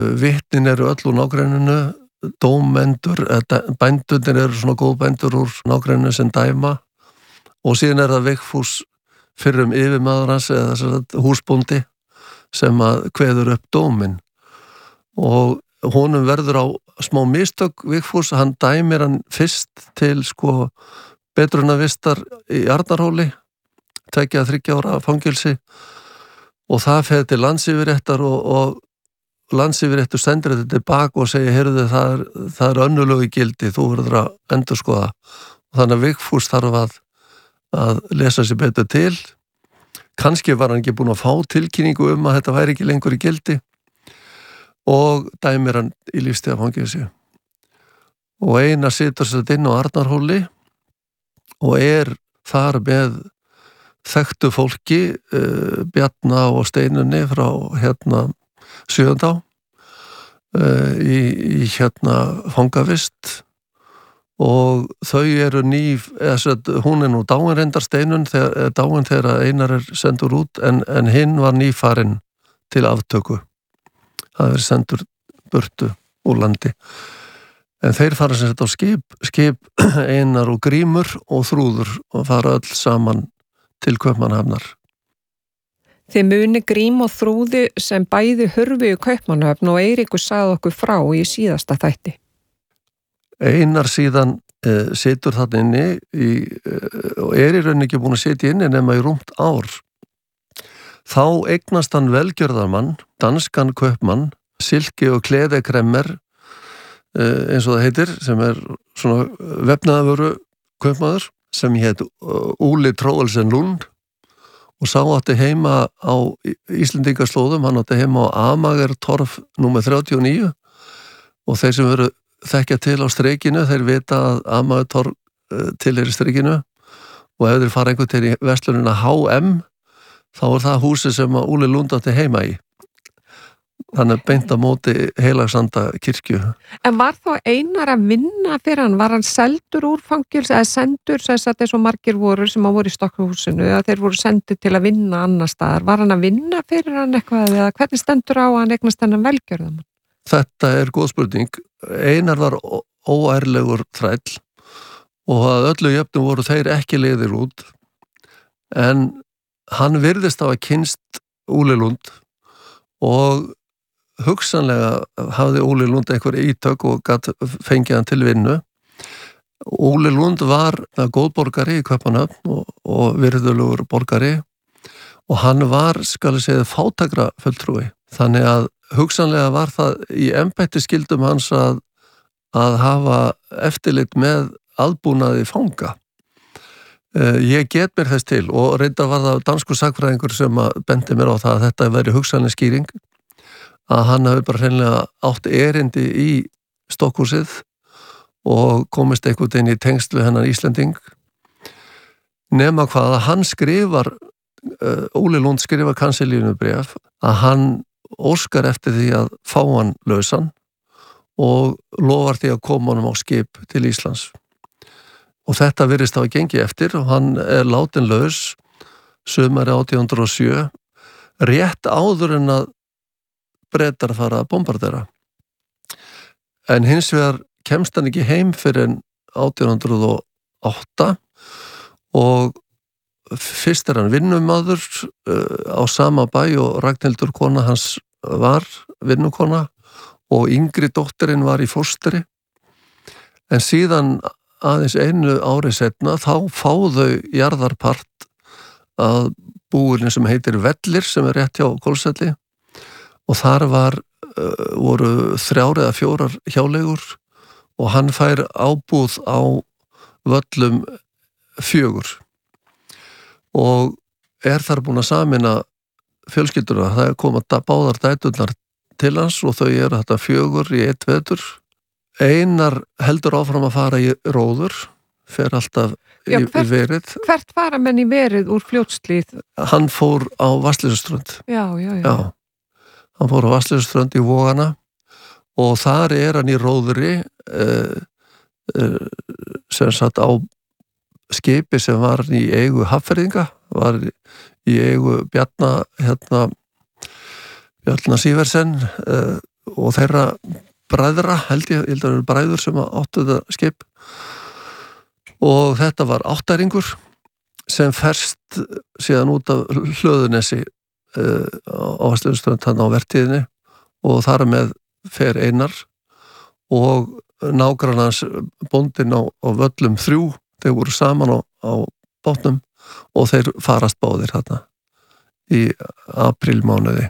Vitnin eru öll úr nágrenninu, dómendur, bændurnir eru svona góðbændur úr nágrenninu sem dæma og síðan það Vigfús fyrrum yfirmaður hans eða húsbóndi sem að kveður upp dóminn og honum verður á smá mistök Vigfús, hann dæmir hann fyrst til betrunarvistar í Arnarhóli 2-3 ára fangelsi og það fer til landsyfirréttar og landsyfirréttur sendir þetta tilbaka og segir, heyrðu það er önnulög í gildi, þú verður að endurskoða og þannig að Vigfús þarf að lesa sér betur til. Kannski var hann ekki búinn að fá tilkynningu að þetta væri ekki lengur í gildi og dæmir hann í lífstíðarfangelsi. Og Einar situr sér inn á Arnarhóli og þar með þekktu fólki, Bjarna og Steinunni frá Sjöundá í fangavist og þau eru hún nú dáin reyndar Steinunn dáin þegar Einar sendur út en hinn var nýfarinn til aftöku. Það verið sendur burtu úr landi. En þeir fara sem sagt á skip Einar og Grímur og Þrúður og fara öll saman til Kaupmannahafnar. Þið muni Grím og Þrúði sem bæði hurfu í Kaupmannahöfn og Eiríkur sagði okkur frá í síðasta þætti. Einar síðan situr þarna inni og í rauninni ekki búin að sitja inni nema í rúmt ár. Þá eignast hann velgjörðarmann, danskan kaupmann, silki og kleðekremmer, eins og það heitir, sem svona vefnaðarvöru kaupmaður, sem hét Úli Tróelsen Lund og sá átti heima á Íslendingaslóðum, hann átti heima á Amagertorf nr. 39 og þeir sem veru þekkja til á streikinu, þeir vita að Amagertorf tilheyrir streikinu og ef þeir fara einhvern til í verslunina HM þá það húsið sem að Úli Lund átti heima í. Þannig beint á móti Heilagsanda kirkju. En var þá Einar að vinna fyrir hann? Var hann seldur úr fangelsi eða sendur, þetta svo margir voru sem að voru í Stokkhúsinu, eða þeir voru sendur til að vinna annar staðar? Var hann að vinna fyrir hann eitthvað eða hvernig stendur á að hann eignast þennan velgjörðamann? Þetta góð spurning. Einar var óærlegur þræll og að öllu jöfnum voru þeir ekki leiðir út en hann virðist á að kynst Úli Lund og hugsanlega hafði Úli Lund einhver ítök og gat fengið hann til vinnu. Úli Lund var góðborgari í Kaupmannahöfn og virðulegur borgari og hann var, skal ég segja, fátækrafulltrúi. Þannig að hugsanlega var það í embættiskyldum hans að hafa eftirlit með aðbúnaði fanga. Ég get mér þess til og reyndar var það danskur sakfræðingur sem bendi mér á það að þetta væri hugsanlega skýring að hann hafi bara hreinlega átt erindi í Stokkhúsið og komist einhvern veginn í tengsl við hennar Íslending nema hvað að hann skrifar Óli Lund skrifar kanselínu bréf að hann óskar eftir því að fá hann lausan og lofar því að koma honum á skip til Íslands og þetta virðist hafa gengið eftir og hann látin laus sumari 1807 rétt áður en að Bretar fara að bombardera. En hins vegar kemst hann ekki heim fyrir en 1808 og fyrst hann vinnumadur á sama bæ og Ragnhildur kona hans var vinnukona og yngri dóttirinn var í fóstri. En síðan aðeins einu ári setna þá fá þau jarðarpart að búinu sem heitir Vellir sem rétt hjá Kolsvelli og þar voru 3 eða 4 hjáleigur og hann fær ábúð á völlum 4 og þar búin að sameina fjölskylduna. Það koma báðar dæturnar til hans og þau þetta 4 í 1 vetur. Einar heldur áfram að fara í róður, fer alltaf í verið. Hvert fara menn í verið úr Fljótshlíð? Hann fór á Vatnsleysuströnd. Já. Hann fór á Vatnsleysuströnd í Vogana og þar hann í róðri sem satt á skipi sem var í eigu Hafnfirðinga, var í eigu Bjarna Síversen og þeirra bræðra, held að það eru bræður sem áttu þetta skip, og þetta var áttaringur sem ferst síðan út af Hlöðunesi á Vestfjarðaströnd þarna á vertíðinni, og þar með fer Einar og nágrannans bóndinn á Völlum 3, þeir voru saman á bátnum og þeir farast báðir þarna í aprílmánuði.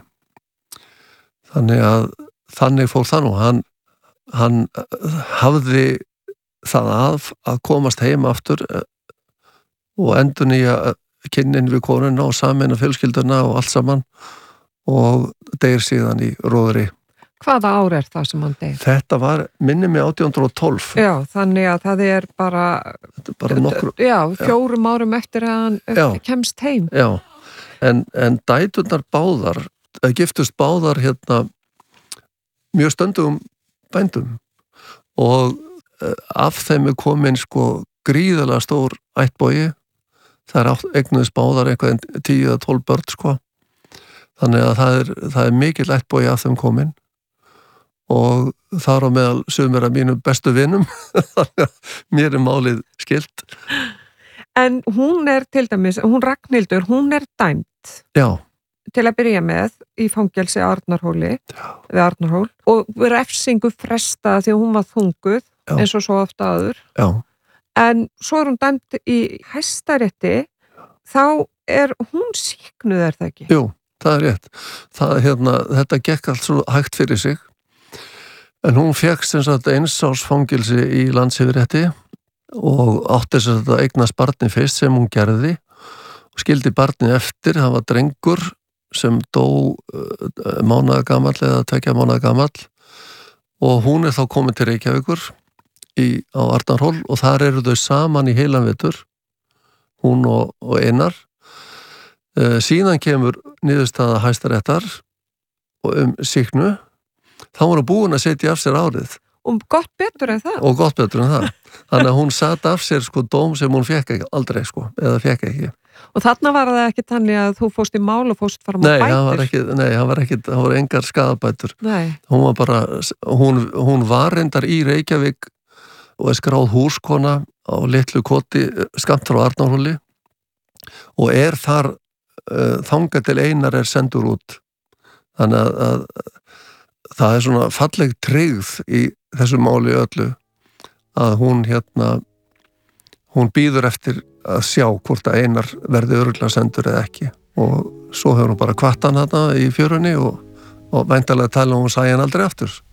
Þannig fór það nú. Hann hafði það að komast heim aftur og endurnýja kynnin við konuna og sameina fjölskylduna og allt saman, og deyr síðan í róðri. Hvaða ár er það sem hann deyr? Þetta var, minni mig 1812. Já, þannig að það er bara, nokkur, 4 árum eftir að hann kemst heim. Já, en dæturnar báðar, giftust báðar mjög stöndugum bændum, og af þeim komin gríðarlega stór ættbogi. Það eignuðust báðar eitthvað 10 eða 12 börn, þannig að það er mikill ættbogi af þeim komin, og þar á meðal sumir af mínum bestu vinum. Þannig að mér er málið skilt. En hún er til dæmis, hún Ragnhildur, hún er dæmd. Já. Til að byrja með í fangelsi Arnarhóli, við Arnarhól, og refsingu frestað því að hún var þunguð, eins og svo ofta áður. Já. En svo er hún dæmd í Hæstarétti, þá er hún sýknuð, er það ekki? Jú, það er rétt. Þetta gekk allt svo hægt fyrir sig. En hún fékk sem sagt 1 árs fangelsi í Landsyfirrétti og átti sem sagt að eignast barni fyrst, sem hún gerði, og skildi barni eftir. Það var drengur sem dó mánaðagamall eða 2 mánaðagamall, og hún er þá komin til Reykjavíkur á Arnarhól, og þar eru þau saman í heilan vetur, hún og Einar. Síðan kemur niðurstaða Hæstaréttar sýknu. Þá voru búin að setja af sér árið. Og gott betur en það. Og gott betur en það. Þannig að hún sat af sér dóm sem hún fekk ekki, aldrei eða fekk ekki. Og þarna var það ekki þannig að þú fórst í mál og fórst fara með bætur? Nei, það var engar skaðabætur. Nei. Hún var bara, hún var reyndar í Reykjavík og er skráð húskona á litlu koti skammt frá Arnarhóli, og er þar þangað til Einar er sendur út. Þannig að það er svona falleg tryggð í þessu máli öllu, að hún býður eftir að sjá hvort að Einar verði örugglega sendur eða ekki, og svo hefur hún bara hvatt hann þarna í fjörunni, og væntanlega tala hún sæði hann aldrei aftur.